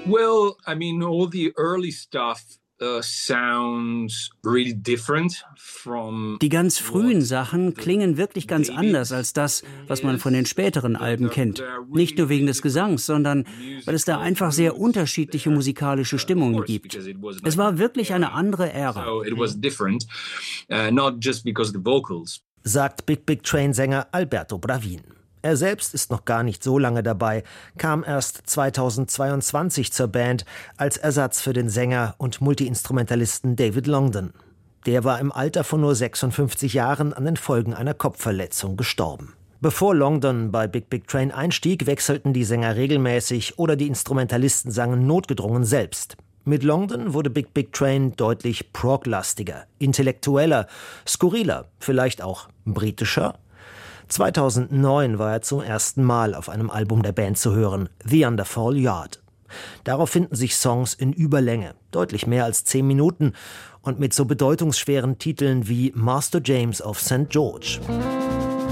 Well, I mean, all the early stuff sounds really different from. Die ganz frühen Sachen klingen wirklich ganz anders als das, was man von den späteren Alben kennt. Nicht nur wegen des Gesangs, sondern weil es da einfach sehr unterschiedliche musikalische Stimmungen gibt. Es war wirklich eine andere Ära. Sagt Big Big Train-Sänger Alberto Bravin. Er selbst ist noch gar nicht so lange dabei, kam erst 2022 zur Band als Ersatz für den Sänger und Multiinstrumentalisten David Longdon. Der war im Alter von nur 56 Jahren an den Folgen einer Kopfverletzung gestorben. Bevor Longdon bei Big Big Train einstieg, wechselten die Sänger regelmäßig oder die Instrumentalisten sangen notgedrungen selbst. Mit Longdon wurde Big Big Train deutlich prog-lastiger, intellektueller, skurriler, vielleicht auch britischer. 2009 war er zum ersten Mal auf einem Album der Band zu hören, The Underfall Yard. Darauf finden sich Songs in Überlänge, deutlich mehr als 10 Minuten und mit so bedeutungsschweren Titeln wie Master James of St. George.